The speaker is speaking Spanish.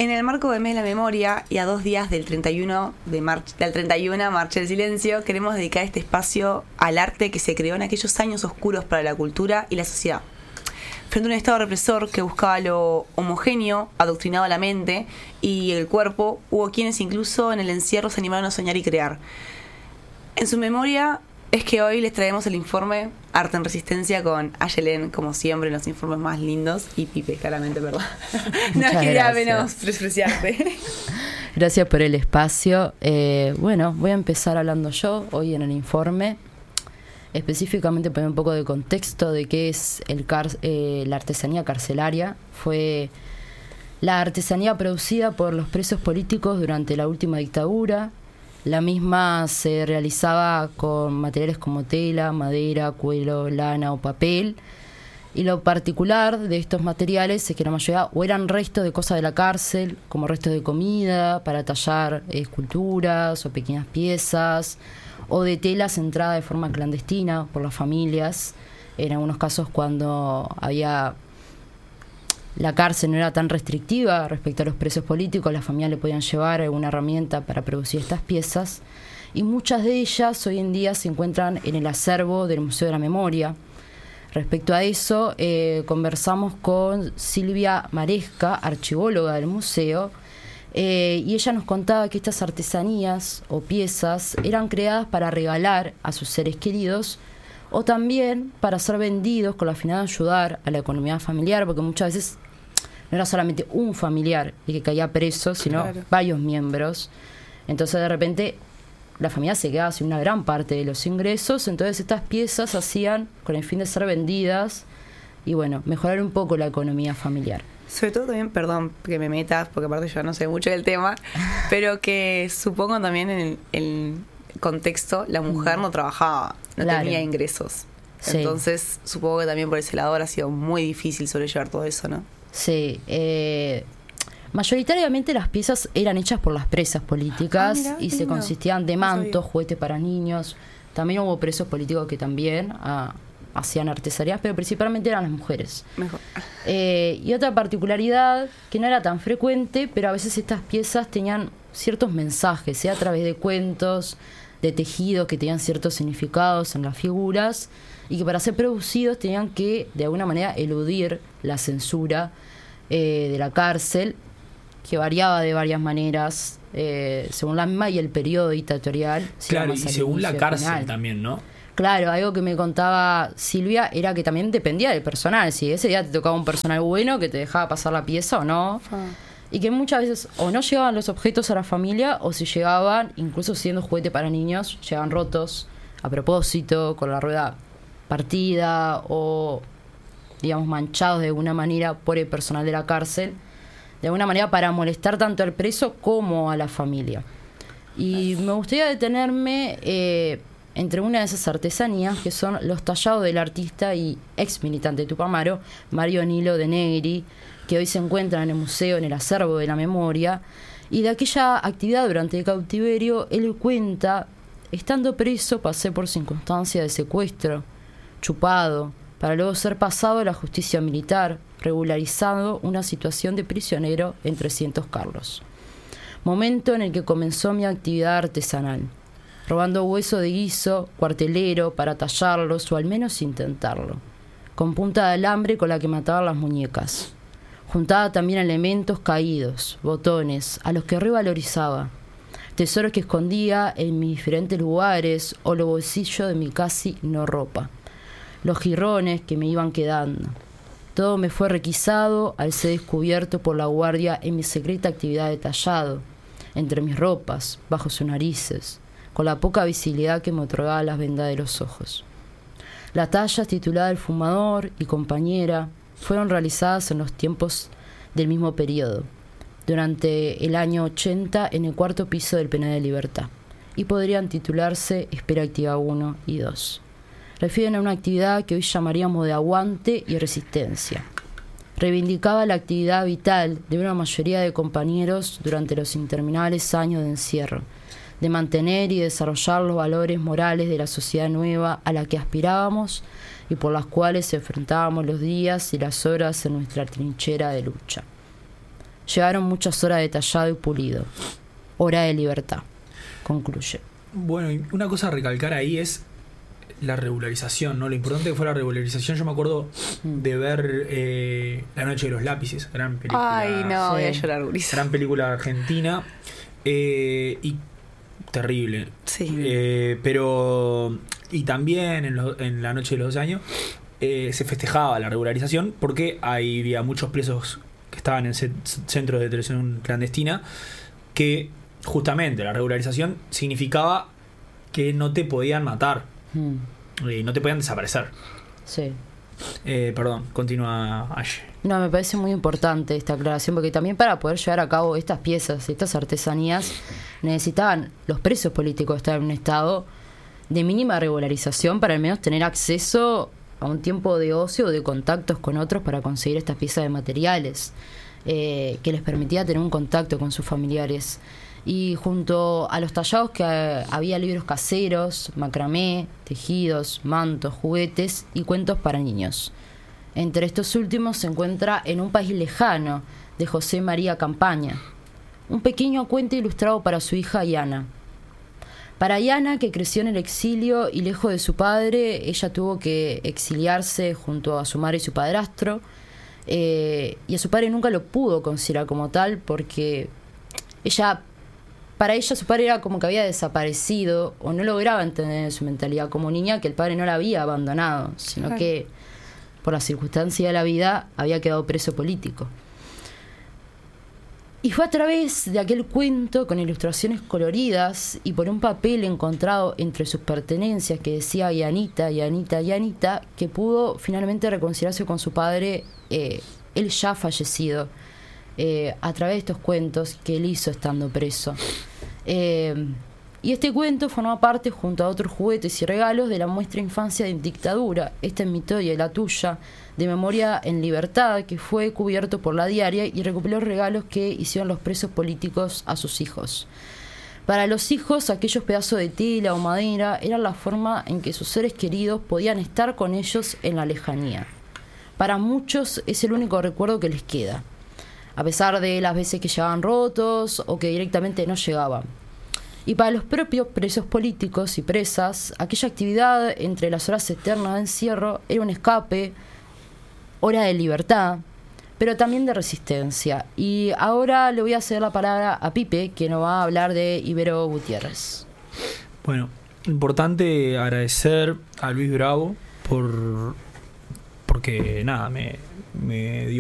En el marco del mes de la memoria y a 2 días del 31 Marcha del Silencio, queremos dedicar este espacio al arte que se creó en aquellos años oscuros para la cultura y la sociedad. Frente a un Estado represor que buscaba lo homogéneo, adoctrinaba la mente y el cuerpo, hubo quienes incluso en el encierro se animaron a soñar y crear. En su memoria es que hoy les traemos el informe Arte en Resistencia con Ayelen, como siempre, los informes más lindos, y Pipe, claramente, ¿verdad? No quería menos despreciarte. Gracias por el espacio. Bueno, voy a empezar hablando yo hoy en el informe. Específicamente poner un poco de contexto de qué es la artesanía carcelaria. Fue la artesanía producida por los presos políticos durante la última dictadura. La misma se realizaba con materiales como tela, madera, cuero, lana o papel. Y lo particular de estos materiales es que la mayoría o eran restos de cosas de la cárcel, como restos de comida para tallar esculturas o pequeñas piezas, o de tela entrada de forma clandestina por las familias. En algunos casos, cuando la cárcel no era tan restrictiva respecto a los presos políticos, las familias le podían llevar alguna herramienta para producir estas piezas, y muchas de ellas hoy en día se encuentran en el acervo del Museo de la Memoria. Respecto a eso, conversamos con Silvia Maresca, archivóloga del museo, y ella nos contaba que estas artesanías o piezas eran creadas para regalar a sus seres queridos, o también para ser vendidos con la finalidad de ayudar a la economía familiar, porque muchas veces no era solamente un familiar el que caía preso, sino varios miembros. Entonces, de repente, la familia se quedaba sin una gran parte de los ingresos. Entonces, estas piezas se hacían con el fin de ser vendidas y, bueno, mejorar un poco la economía familiar. Sobre todo también, perdón que me metas, porque aparte yo no sé mucho del tema, pero que supongo también en el contexto, la mujer no trabajaba, no tenía ingresos. Sí. Entonces, supongo que también por ese lado ha sido muy difícil sobrellevar todo eso, ¿no? Sí. Mayoritariamente las piezas eran hechas por las presas políticas y se consistían de mantos, juguetes para niños. También hubo presos políticos que también hacían artesanías, pero principalmente eran las mujeres. Mejor. Y otra particularidad, que no era tan frecuente, pero a veces estas piezas tenían ciertos mensajes, sea a través de cuentos, de tejidos que tenían ciertos significados en las figuras, y que para ser producidos tenían que, de alguna manera, eludir la censura de la cárcel, que variaba de varias maneras, según la misma y el periodo dictatorial. Claro, y según la cárcel también, ¿no? Claro, algo que me contaba Silvia era que también dependía del personal. Si ese día te tocaba un personal bueno que te dejaba pasar la pieza o no. Y que muchas veces o no llegaban los objetos a la familia, o si llegaban, incluso siendo juguete para niños, llegaban rotos a propósito, con la rueda partida o, digamos, manchados de alguna manera por el personal de la cárcel, de alguna manera para molestar tanto al preso como a la familia. Y me gustaría detenerme entre una de esas artesanías, que son los tallados del artista y ex militante de Tupamaro, Mario Nilo de Negri, que hoy se encuentran en el museo, en el acervo de la memoria. Y de aquella actividad durante el cautiverio, él cuenta: estando preso, pasé por circunstancias de secuestro, chupado, para luego ser pasado a la justicia militar, regularizando una situación de prisionero en 300 Carlos. Momento en el que comenzó mi actividad artesanal, robando hueso de guiso, cuartelero, para tallarlos, o al menos intentarlo, con punta de alambre con la que mataban las muñecas. Juntaba también elementos caídos, botones, a los que revalorizaba, tesoros que escondía en mis diferentes lugares, o los bolsillos de mi casi no ropa, los jirrones que me iban quedando. Todo me fue requisado al ser descubierto por la guardia en mi secreta actividad de tallado, entre mis ropas, bajo sus narices, con la poca visibilidad que me otorgaba las vendas de los ojos. Las tallas tituladas El Fumador y Compañera fueron realizadas en los tiempos del mismo periodo, durante el año 80, en el 4º piso del Penal de Libertad, y podrían titularse Espera Activa 1 y 2. Refieren a una actividad que hoy llamaríamos de aguante y resistencia. Reivindicaba la actividad vital de una mayoría de compañeros durante los interminables años de encierro, de mantener y desarrollar los valores morales de la sociedad nueva a la que aspirábamos y por las cuales enfrentábamos los días y las horas en nuestra trinchera de lucha. Llegaron muchas horas de tallado y pulido. Hora de libertad. Concluye. Bueno, y una cosa a recalcar ahí es la regularización, ¿no? Lo importante que fue la regularización. Yo me acuerdo de ver La noche de los lápices, gran película. Ay, no, voy a llorar, Gurisa. Gran película argentina. Y terrible. Sí. Pero... Y también en La noche de los 12 años se festejaba la regularización porque había muchos presos que estaban en centros de detención clandestina, que justamente la regularización significaba que no te podían matar, no te podían desaparecer. Sí. Perdón, continúa Ash. No, me parece muy importante esta aclaración, porque también para poder llevar a cabo estas piezas, estas artesanías, necesitaban los presos políticos estar en un estado de mínima regularización para al menos tener acceso a un tiempo de ocio o de contactos con otros para conseguir estas piezas de materiales, que les permitía tener un contacto con sus familiares. Y junto a los tallados que había libros caseros, macramé, tejidos, mantos, juguetes y cuentos para niños. Entre estos últimos se encuentra En un país lejano, de José María Campaña, un pequeño cuento ilustrado para su hija Yana. Para Yana, que creció en el exilio y lejos de su padre, ella tuvo que exiliarse junto a su madre y su padrastro, y a su padre nunca lo pudo considerar como tal, porque para ella su padre era como que había desaparecido, o no lograba entender en su mentalidad como niña que el padre no la había abandonado, sino que por la circunstancia de la vida había quedado preso político. Y fue a través de aquel cuento con ilustraciones coloridas y por un papel encontrado entre sus pertenencias que decía Yanita, Yanita, Yanita, que pudo finalmente reconciliarse con su padre, él ya fallecido, a través de estos cuentos que él hizo estando preso. Y este cuento forma parte, junto a otros juguetes y regalos, de la muestra Infancia en Dictadura, esta es mi historia y la tuya, de Memoria en Libertad, que fue cubierto por La Diaria y recopiló regalos que hicieron los presos políticos a sus hijos. Para los hijos, aquellos pedazos de tela o madera eran la forma en que sus seres queridos podían estar con ellos en la lejanía. Para muchos es el único recuerdo que les queda, a pesar de las veces que llegaban rotos o que directamente no llegaban. Y para los propios presos políticos y presas, aquella actividad entre las horas eternas de encierro era un escape, hora de libertad, pero también de resistencia. Y ahora le voy a ceder la palabra a Pipe, que nos va a hablar de Ibero Gutiérrez. Bueno, importante agradecer a Luis Bravo porque nada, me dio